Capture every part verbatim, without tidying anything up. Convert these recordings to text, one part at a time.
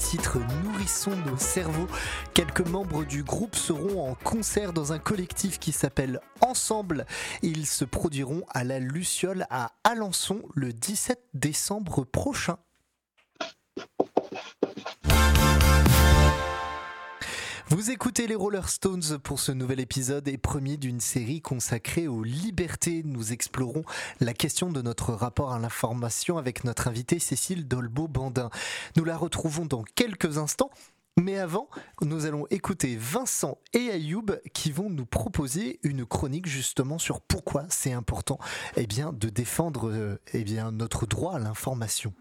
titre Nourrissons nos cerveaux. Quelques membres du groupe seront en concert dans un collectif qui s'appelle Ensemble. Ils se produiront à la Luciole à Alençon le dix-sept décembre prochain. Vous écoutez les Roller Stones pour ce nouvel épisode et premier d'une série consacrée aux libertés. Nous explorons la question de notre rapport à l'information avec notre invitée Cécile Dolbeau-Bandin. Nous la retrouvons dans quelques instants, mais avant, nous allons écouter Vincent et Ayoub qui vont nous proposer une chronique justement sur pourquoi c'est important eh bien, de défendre euh, eh bien, notre droit à l'information.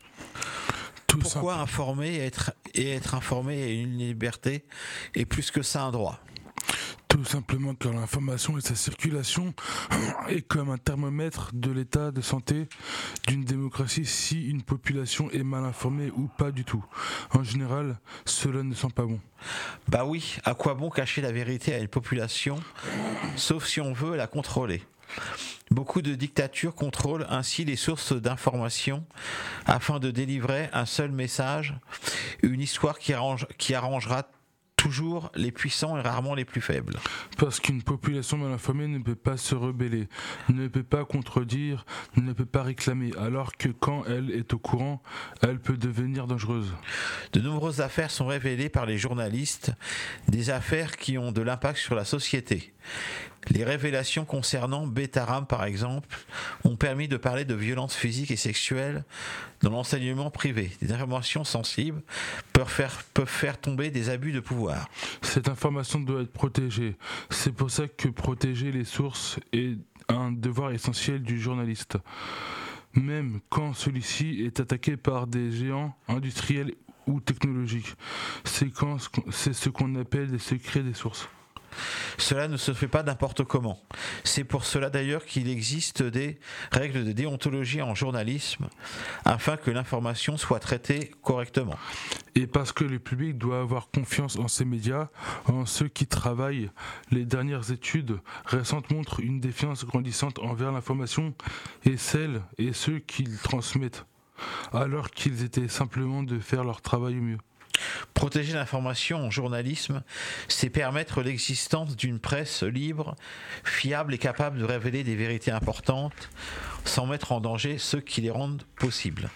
Tout Pourquoi simple. informer et être, et être informé est une liberté et plus que ça un droit? Tout simplement car l'information et sa circulation est comme un thermomètre de l'état de santé d'une démocratie si une population est mal informée ou pas du tout. En général, cela ne sent pas bon. Bah oui, à quoi bon cacher la vérité à une population, sauf si on veut la contrôler? Beaucoup de dictatures contrôlent ainsi les sources d'information afin de délivrer un seul message, une histoire qui, arrange, qui arrangera toujours les puissants et rarement les plus faibles. Parce qu'une population mal informée ne peut pas se rebeller, ne peut pas contredire, ne peut pas réclamer, alors que quand elle est au courant, elle peut devenir dangereuse. De nombreuses affaires sont révélées par les journalistes, des affaires qui ont de l'impact sur la société. Les révélations concernant Betaram, par exemple, ont permis de parler de violences physiques et sexuelles dans l'enseignement privé. Des informations sensibles peuvent faire, peuvent faire tomber des abus de pouvoir. Cette information doit être protégée. C'est pour ça que protéger les sources est un devoir essentiel du journaliste. Même quand celui-ci est attaqué par des géants industriels ou technologiques. C'est, quand, c'est ce qu'on appelle les secrets des sources. Cela ne se fait pas n'importe comment. C'est pour cela d'ailleurs qu'il existe des règles de déontologie en journalisme afin que l'information soit traitée correctement. Et parce que le public doit avoir confiance en ces médias, en ceux qui travaillent. Les dernières études récentes montrent une défiance grandissante envers l'information et celles et ceux qui le transmettent, alors qu'ils étaient simplement de faire leur travail au mieux. Protéger l'information en journalisme, c'est permettre l'existence d'une presse libre, fiable et capable de révéler des vérités importantes sans mettre en danger ceux qui les rendent possibles.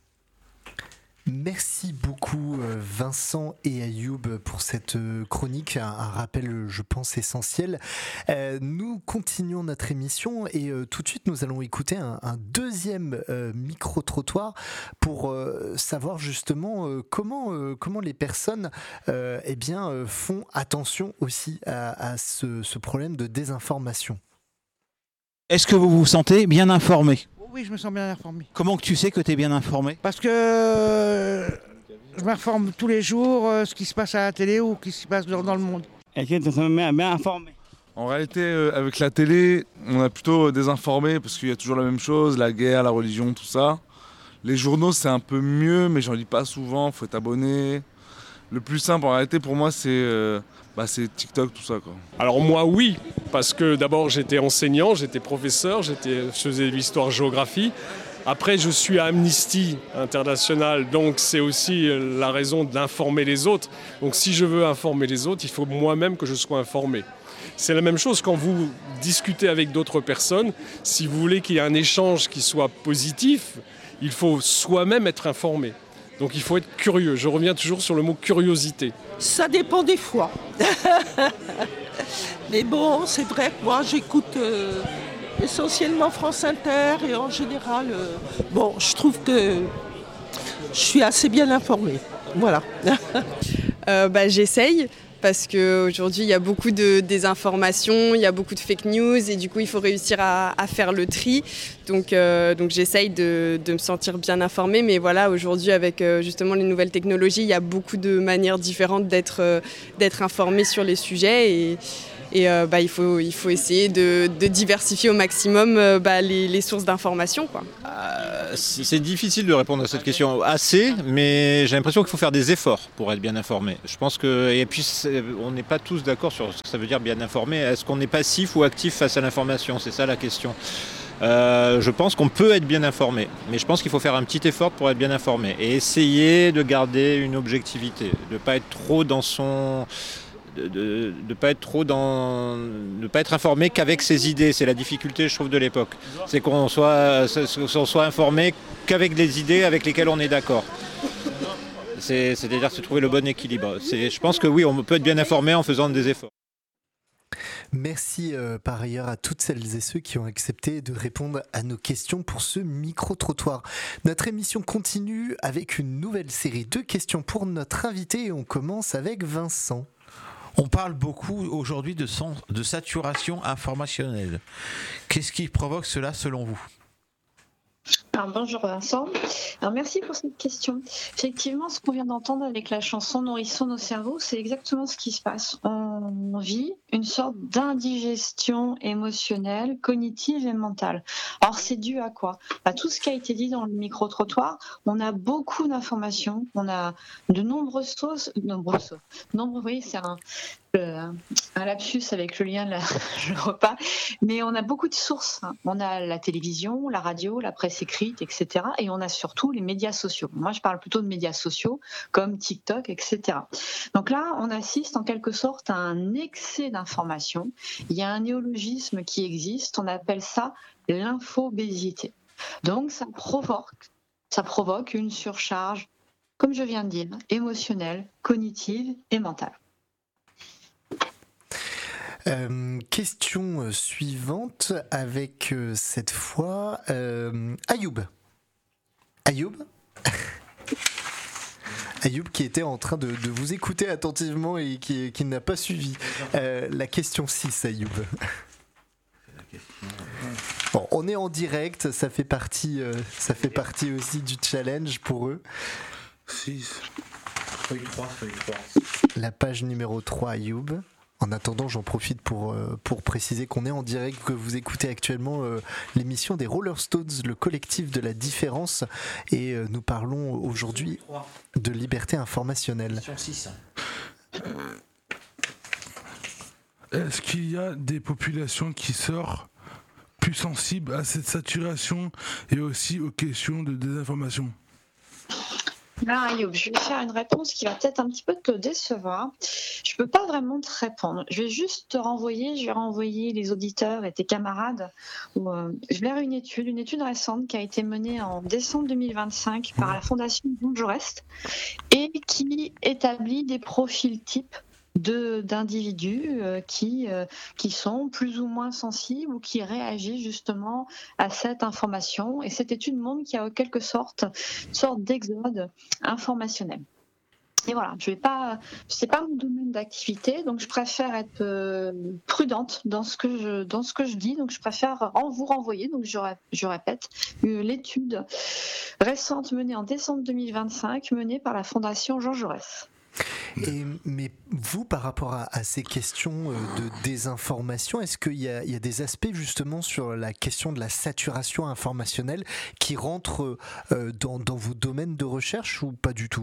Merci beaucoup Vincent et Ayoub pour cette chronique, un, un rappel je pense essentiel. Euh, nous continuons notre émission et euh, tout de suite nous allons écouter un, un deuxième euh, micro-trottoir pour euh, savoir justement euh, comment, euh, comment les personnes euh, eh bien, euh, font attention aussi à, à ce, ce problème de désinformation. Est-ce que vous vous sentez bien informé ? Oui, je me sens bien informé. Comment que tu sais que tu es bien informé ? Parce que euh, je m'informe tous les jours euh, ce qui se passe à la télé ou ce qui se passe dans, dans le monde. Est-ce que tu te sens bien informé ? En réalité, euh, avec la télé, on est plutôt désinformé parce qu'il y a toujours la même chose, la guerre, la religion, tout ça. Les journaux, c'est un peu mieux, mais j'en lis pas souvent, faut être abonné. Le plus simple, en réalité, pour moi, c'est... Euh, Bah c'est TikTok, tout ça quoi. Alors moi oui, parce que d'abord j'étais enseignant, j'étais professeur, j'étais, je faisais de l'histoire-géographie. Après je suis à Amnesty International, donc c'est aussi la raison d'informer les autres. Donc si je veux informer les autres, il faut moi-même que je sois informé. C'est la même chose quand vous discutez avec d'autres personnes. Si vous voulez qu'il y ait un échange qui soit positif, il faut soi-même être informé. Donc il faut être curieux. Je reviens toujours sur le mot curiosité. Ça dépend des fois. Mais bon, c'est vrai que moi j'écoute euh, essentiellement France Inter et en général, euh, bon, je trouve que je suis assez bien informée. Voilà. euh, bah, j'essaye. Parce qu'aujourd'hui, il y a beaucoup de désinformation, il y a beaucoup de fake news et du coup, il faut réussir à, à faire le tri. Donc, euh, donc j'essaye de, de me sentir bien informée. Mais voilà, aujourd'hui, avec euh, justement les nouvelles technologies, il y a beaucoup de manières différentes d'être, euh, d'être informé sur les sujets. Et, et euh, bah, il, faut, il faut essayer de, de diversifier au maximum euh, bah, les, les sources d'information, quoi. Euh, c'est difficile de répondre à cette question. Assez, mais j'ai l'impression qu'il faut faire des efforts pour être bien informé. Je pense que, et puis on n'est pas tous d'accord sur ce que ça veut dire bien informé. Est-ce qu'on est passif ou actif face à l'information ? C'est ça la question. Euh, je pense qu'on peut être bien informé, mais je pense qu'il faut faire un petit effort pour être bien informé et essayer de garder une objectivité, de ne pas être trop dans son... de ne pas être trop dans... de pas être informé qu'avec ses idées. C'est la difficulté, je trouve, de l'époque. C'est qu'on soit, qu'on soit informé qu'avec les idées avec lesquelles on est d'accord. C'est, c'est-à-dire se trouver le bon équilibre. C'est, je pense que oui, on peut être bien informé en faisant des efforts. Merci euh, par ailleurs à toutes celles et ceux qui ont accepté de répondre à nos questions pour ce micro-trottoir. Notre émission continue avec une nouvelle série de questions pour notre invité et on commence avec Vincent. On parle beaucoup aujourd'hui de, son, de saturation informationnelle. Qu'est-ce qui provoque cela selon vous ? Alors, bonjour Vincent. Alors, merci pour cette question. Effectivement, ce qu'on vient d'entendre avec la chanson Nourrissons nos cerveaux, c'est exactement ce qui se passe. On vit une sorte d'indigestion émotionnelle, cognitive et mentale. Alors, c'est dû à quoi ? À tout ce qui a été dit dans le micro-trottoir. On a beaucoup d'informations, on a de nombreuses sources, nombreuses, nombreux, oui, c'est un, un, un lapsus avec le lien, là, je le repas, mais on a beaucoup de sources. On a la télévision, la radio, la presse écrite, et cetera. Et on a surtout les médias sociaux. Moi, je parle plutôt de médias sociaux comme TikTok, et cetera. Donc là, on assiste en quelque sorte à un excès d'informations. Il y a un néologisme qui existe, on appelle ça l'infobésité. Donc ça provoque, ça provoque une surcharge, comme je viens de dire, émotionnelle, cognitive et mentale. Euh, question suivante avec euh, cette fois euh, Ayoub. Ayoub Ayoub qui était en train de, de vous écouter attentivement et qui, qui n'a pas suivi. Euh, la question six, Ayoub. Bon, on est en direct, ça fait partie, euh, ça fait partie aussi du challenge pour eux. six. Feuille trois, feuille trois. La page numéro trois, Ayoub. En attendant, j'en profite pour, euh, pour préciser qu'on est en direct, que vous écoutez actuellement euh, l'émission des Roller Stones, le collectif de la différence, et euh, nous parlons aujourd'hui de liberté informationnelle. Est-ce qu'il y a des populations qui sortent plus sensibles à cette saturation et aussi aux questions de désinformation ? Là, Ayoub, je vais faire une réponse qui va peut-être un petit peu te décevoir. Je ne peux pas vraiment te répondre. Je vais juste te renvoyer, je vais renvoyer les auditeurs et tes camarades. Où, euh, je vais faire une étude, une étude récente qui a été menée en décembre deux mille vingt-cinq par la Fondation Jean Jaurès et qui établit des profils types De, d'individus euh, qui, euh, qui sont plus ou moins sensibles ou qui réagissent justement à cette information. Et cette étude montre qu'il y a en quelque sorte une sorte d'exode informationnel. Et voilà, je vais pas, c'est pas mon domaine d'activité, donc je préfère être euh, prudente dans ce que je, dans ce que je dis. Donc je préfère en vous renvoyer. Donc je, je répète, euh, l'étude récente menée en décembre deux mille vingt-cinq, menée par la Fondation Jean Jaurès. Et, mais vous, par rapport à, à ces questions de désinformation, est-ce qu'il y a, il y a des aspects justement sur la question de la saturation informationnelle qui rentrent euh, dans, dans vos domaines de recherche ou pas du tout ?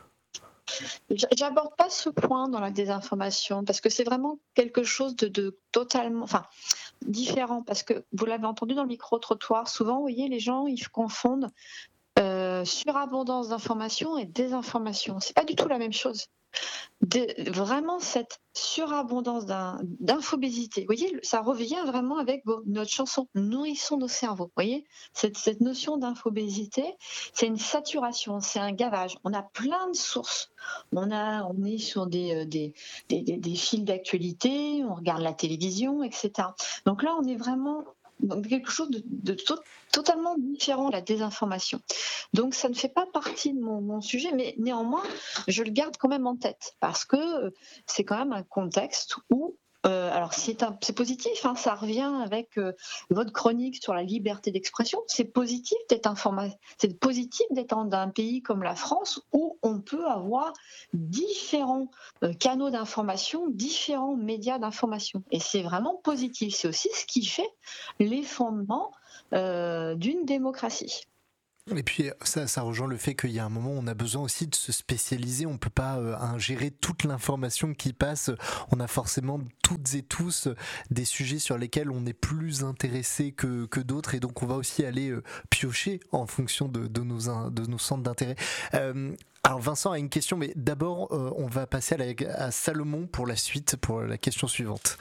J'aborde pas ce point dans la désinformation parce que c'est vraiment quelque chose de, de totalement, enfin, différent. Parce que vous l'avez entendu dans le micro-trottoir, souvent, vous voyez, les gens ils confondent Euh, surabondance d'informations et désinformation. C'est pas du tout la même chose. De, vraiment cette surabondance d'un, d'infobésité. Vous voyez, ça revient vraiment avec bon, notre chanson Nourrissons nos cerveaux. Vous voyez, cette, cette notion d'infobésité, c'est une saturation, c'est un gavage. On a plein de sources. On, a, on est sur des, des, des, des, des fils d'actualité, on regarde la télévision, et cetera. Donc là, on est vraiment donc quelque chose de, de to- totalement différent, la désinformation. Donc ça ne fait pas partie de mon, mon sujet, mais néanmoins, je le garde quand même en tête, parce que c'est quand même un contexte où, euh, alors c'est, un, c'est positif, hein, ça revient avec euh, votre chronique sur la liberté d'expression, c'est positif d'être informa- c'est positif d'être dans un pays comme la France, où on peut avoir différents euh, canaux d'information, différents médias d'information. Et c'est vraiment positif, c'est aussi ce qui fait les fondements euh, d'une démocratie. Et puis ça, ça rejoint le fait qu'il y a un moment où on a besoin aussi de se spécialiser, on peut pas euh, ingérer toute l'information qui passe, on a forcément toutes et tous des sujets sur lesquels on est plus intéressé que, que d'autres, et donc on va aussi aller euh, piocher en fonction de, de, nos, de nos centres d'intérêt. Euh, alors Vincent a une question, mais d'abord euh, on va passer à, la, à Salomon pour la suite, pour la question suivante.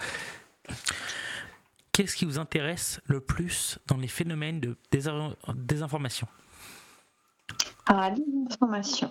Qu'est-ce qui vous intéresse le plus dans les phénomènes de désinformation ? Ah, l'information.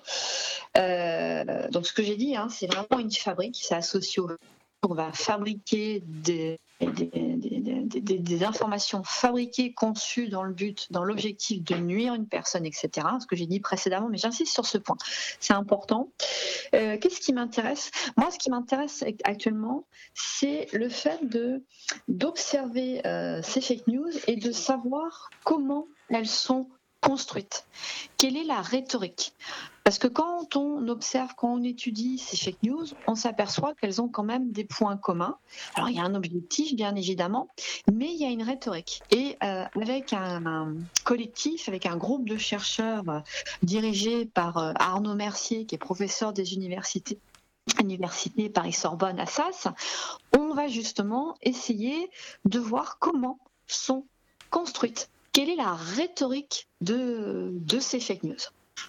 Euh, donc ce que j'ai dit, hein, c'est vraiment une fabrique, c'est associé au... On va fabriquer des, des, des, des, des informations fabriquées, conçues dans le but, dans l'objectif de nuire une personne, et cetera. Ce que j'ai dit précédemment, mais j'insiste sur ce point, c'est important. Euh, qu'est-ce qui m'intéresse ? Moi, ce qui m'intéresse actuellement, c'est le fait de, d'observer euh, ces fake news et de savoir comment elles sont construites. Quelle est la rhétorique ? Parce que quand on observe, quand on étudie ces fake news, on s'aperçoit qu'elles ont quand même des points communs. Alors il y a un objectif, bien évidemment, mais il y a une rhétorique. Et euh, avec un, un collectif, avec un groupe de chercheurs euh, dirigé par euh, Arnaud Mercier, qui est professeur des universités, Université Paris-Sorbonne à Assas, on va justement essayer de voir comment sont construites. Quelle est la rhétorique de, de ces fake news ?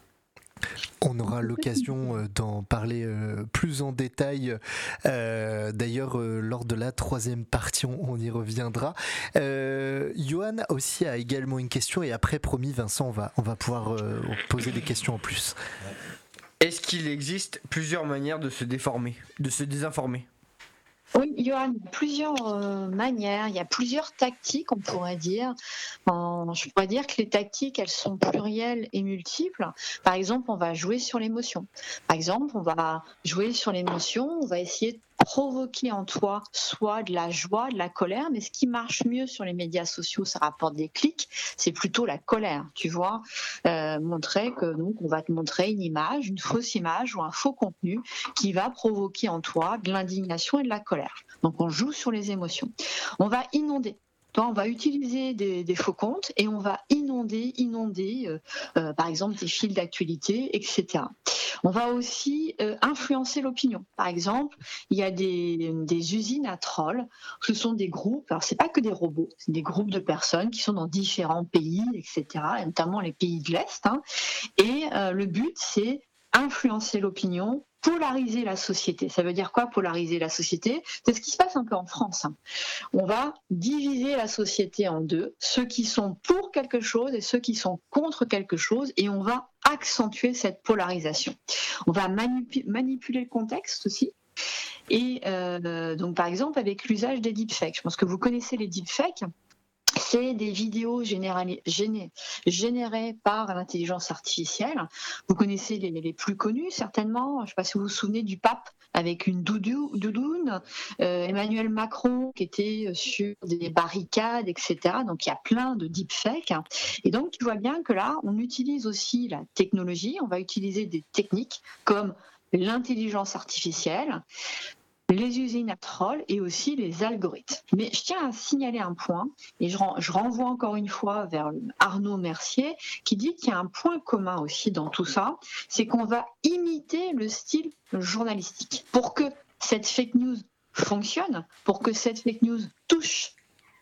On aura l'occasion d'en parler plus en détail, euh, d'ailleurs euh, lors de la troisième partie, on, on y reviendra. Euh, Johan aussi a également une question, et après, promis Vincent, on va, on va pouvoir euh, poser des questions en plus. Est-ce qu'il existe plusieurs manières de se déformer, de se désinformer ? Oui, Johan, il y a plusieurs euh, manières, il y a plusieurs tactiques, on pourrait dire. Euh, je pourrais dire que les tactiques, elles sont plurielles et multiples. Par exemple, on va jouer sur l'émotion. Par exemple, on va jouer sur l'émotion, on va essayer de provoquer en toi soit de la joie, de la colère, mais ce qui marche mieux sur les médias sociaux, ça rapporte des clics, c'est plutôt la colère, tu vois, euh, montrer que donc on va te montrer une image, une fausse image ou un faux contenu qui va provoquer en toi de l'indignation et de la colère. Donc on joue sur les émotions. On va inonder. On va utiliser des, des faux comptes et on va inonder, inonder, euh, euh, par exemple des fils d'actualité, et cetera. On va aussi euh, influencer l'opinion. Par exemple, il y a des, des usines à trolls. Ce sont des groupes. Alors c'est pas que des robots, c'est des groupes de personnes qui sont dans différents pays, et cetera. Et notamment les pays de l'Est. Hein. Et euh, le but, c'est influencer l'opinion, polariser la société. Ça veut dire quoi, polariser la société ? C'est ce qui se passe un peu en France. On va diviser la société en deux, ceux qui sont pour quelque chose et ceux qui sont contre quelque chose, et on va accentuer cette polarisation. On va manipu- manipuler le contexte aussi. Et euh, donc par exemple avec l'usage des deepfakes. Je pense que vous connaissez les deepfakes. C'est des vidéos générali- géné- générées par l'intelligence artificielle. Vous connaissez les, les plus connus, certainement. Je ne sais pas si vous vous souvenez du pape avec une doudou, doudoune, euh, Emmanuel Macron qui était sur des barricades, et cetera. Donc, il y a plein de deepfakes. Et donc, tu vois bien que là, on utilise aussi la technologie. On va utiliser des techniques comme l'intelligence artificielle, les usines à trolls et aussi les algorithmes. Mais je tiens à signaler un point, et je, ren- je renvoie encore une fois vers Arnaud Mercier, qui dit qu'il y a un point commun aussi dans tout ça, c'est qu'on va imiter le style journalistique. Pour que cette fake news fonctionne, pour que cette fake news touche,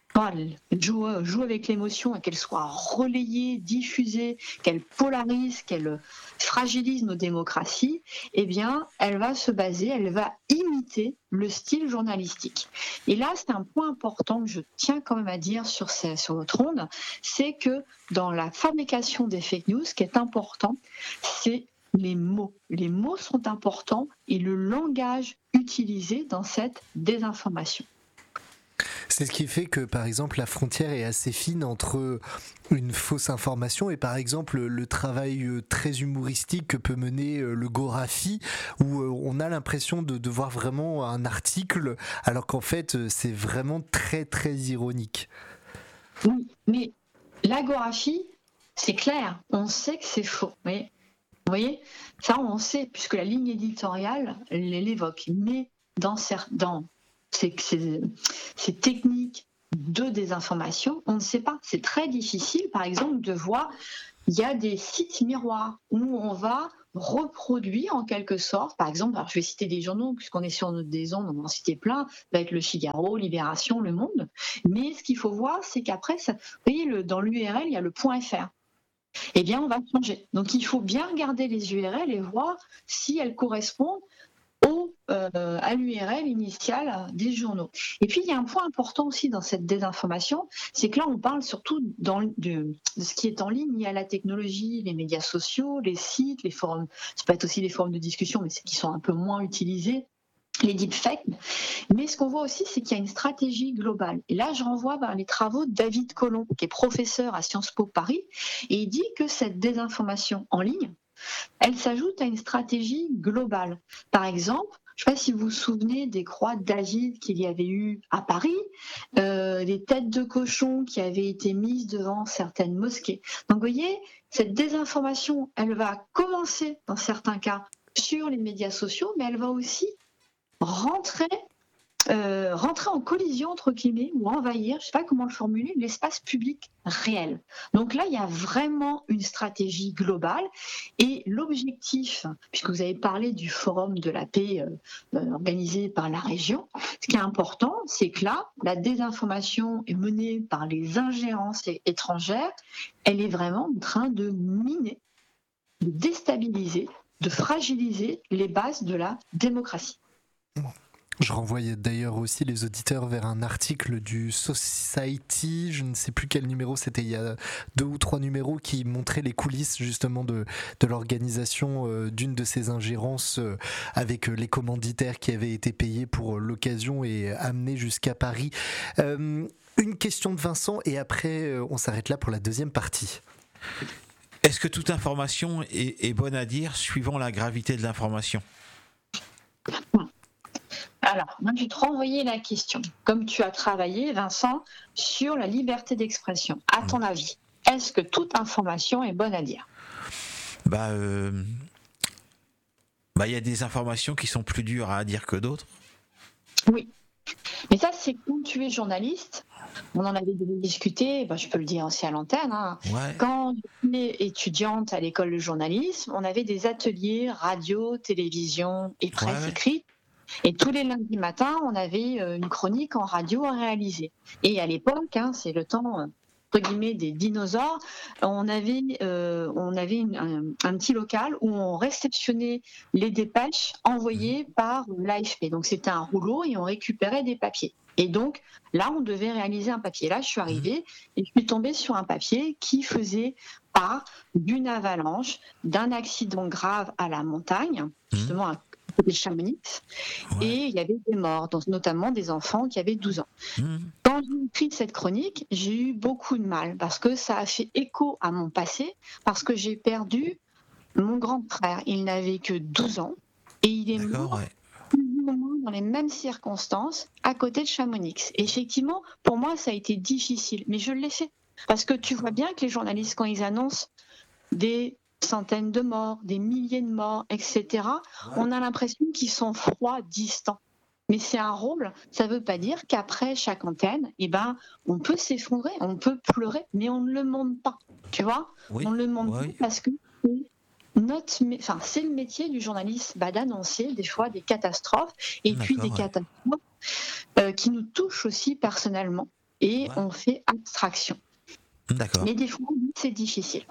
joue, joue avec l'émotion et qu'elle soit relayée, diffusée, qu'elle polarise, qu'elle fragilise nos démocraties, eh bien, elle va se baser, elle va imiter le style journalistique. Et là, c'est un point important que je tiens quand même à dire sur, ces, sur votre onde, c'est que dans la fabrication des fake news, ce qui est important, c'est les mots. Les mots sont importants et le langage utilisé dans cette désinformation. C'est ce qui fait que, par exemple, la frontière est assez fine entre une fausse information et, par exemple, le travail très humoristique que peut mener le Gorafi, où on a l'impression de, de voir vraiment un article, alors qu'en fait, c'est vraiment très, très ironique. Oui, mais la Gorafi, c'est clair, on sait que c'est faux. Mais, vous voyez, ça, on sait, puisque la ligne éditoriale l'évoque. Mais dans certains... Ces, ces, ces techniques de désinformation, on ne sait pas. C'est très difficile, par exemple, de voir il y a des sites miroirs où on va reproduire en quelque sorte, par exemple, alors je vais citer des journaux, puisqu'on est sur des ondes, on va en citer plein, ça va être le Figaro, Libération, Le Monde, mais ce qu'il faut voir, c'est qu'après, ça, vous voyez, le, dans l'U R L, il y a le .fr. Eh bien, on va changer. Donc, il faut bien regarder les U R L et voir si elles correspondent au, euh, à l'U R L initiale des journaux. Et puis, il y a un point important aussi dans cette désinformation, c'est que là, on parle surtout dans, de, de ce qui est en ligne. Il y a la technologie, les médias sociaux, les sites, les forums. Ça peut être aussi les forums de discussion, mais c'est qui sont un peu moins utilisés. Les deepfakes, mais ce qu'on voit aussi, c'est qu'il y a une stratégie globale. Et là, je renvoie vers les travaux de David Collomb, qui est professeur à Sciences Po Paris, et il dit que cette désinformation en ligne, elle s'ajoute à une stratégie globale. Par exemple, je ne sais pas si vous vous souvenez des croix de David qu'il y avait eu à Paris, euh, des têtes de cochons qui avaient été mises devant certaines mosquées. Donc, vous voyez, cette désinformation, elle va commencer, dans certains cas, sur les médias sociaux, mais elle va aussi rentrer, euh, rentrer en collision, entre guillemets, ou envahir, je ne sais pas comment le formuler, l'espace public réel. Donc là, il y a vraiment une stratégie globale et l'objectif, puisque vous avez parlé du forum de la paix euh, euh, organisé par la région, ce qui est important, c'est que là, la désinformation est menée par les ingérences étrangères, elle est vraiment en train de miner, de déstabiliser, de fragiliser les bases de la démocratie. Je renvoyais d'ailleurs aussi les auditeurs vers un article du Society, je ne sais plus quel numéro, c'était il y a deux ou trois numéros, qui montrait les coulisses justement de, de l'organisation euh, d'une de ces ingérences euh, avec euh, les commanditaires qui avaient été payés pour euh, l'occasion et amenés jusqu'à Paris. Euh, une question de Vincent et après euh, on s'arrête là pour la deuxième partie. Est-ce que toute information est, est bonne à dire suivant la gravité de l'information ? Alors, moi, je vais te renvoyer la question. Comme tu as travaillé, Vincent, sur la liberté d'expression, à ton avis, est-ce que toute information est bonne à dire ? Bah, euh... bah, y a des informations qui sont plus dures à dire que d'autres. Oui. Mais ça, c'est quand tu es journaliste. On en avait discuté, bah, je peux le dire aussi à l'antenne. Hein. Ouais. Quand j'étais étudiante à l'école de journalisme, on avait des ateliers radio, télévision et presse ouais. écrite. Et tous les lundis matins, on avait une chronique en radio à réaliser. Et à l'époque, hein, c'est le temps, entre guillemets, des dinosaures, on avait, euh, on avait une, un, un petit local où on réceptionnait les dépêches envoyées par l'A F P. Donc c'était un rouleau et on récupérait des papiers. Et donc là, on devait réaliser un papier. Là, je suis arrivée et je suis tombée sur un papier qui faisait part d'une avalanche, d'un accident grave à la montagne, justement à côté de Chamonix, ouais. Et il y avait des morts, notamment des enfants qui avaient douze ans. Mmh. Quand j'ai écrit cette chronique, j'ai eu beaucoup de mal parce que ça a fait écho à mon passé, parce que j'ai perdu mon grand frère. Il n'avait que douze ans et il est D'accord, mort ouais. plus ou moins dans les mêmes circonstances à côté de Chamonix. Et effectivement, pour moi, ça a été difficile, mais je l'ai fait. Parce que tu vois bien que les journalistes, quand ils annoncent des centaines de morts, des milliers de morts, et cetera, ouais. On a l'impression qu'ils sont froids, distants. Mais c'est un rôle, ça ne veut pas dire qu'après chaque antenne, eh ben, on peut s'effondrer, on peut pleurer, mais on ne le montre pas. Tu vois, oui. On ne le montre oui. pas parce que c'est, notre, enfin, c'est le métier du journaliste bah, d'annoncer des fois des catastrophes, et D'accord, puis des ouais. catastrophes euh, qui nous touchent aussi personnellement, et ouais. on fait abstraction. D'accord. Mais des fois, c'est difficile.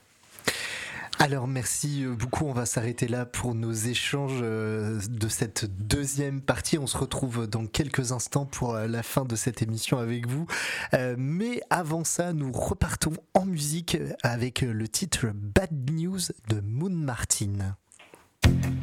Alors merci beaucoup, on va s'arrêter là pour nos échanges de cette deuxième partie. On se retrouve dans quelques instants pour la fin de cette émission avec vous. Mais avant ça, nous repartons en musique avec le titre Bad News de Moon Martin.